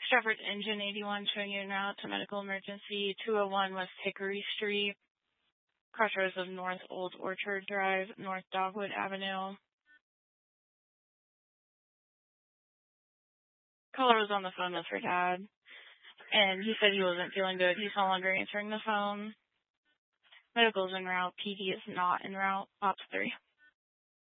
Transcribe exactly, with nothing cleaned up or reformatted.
Stratford's Engine eighty-one showing you now to medical emergency. two oh one West Hickory Street. Crossroads of North Old Orchard Drive, North Dogwood Avenue. Caller was on the phone with her dad, and he said he wasn't feeling good. He's no longer answering the phone. Medical's en route. P D is not en route. Ops three.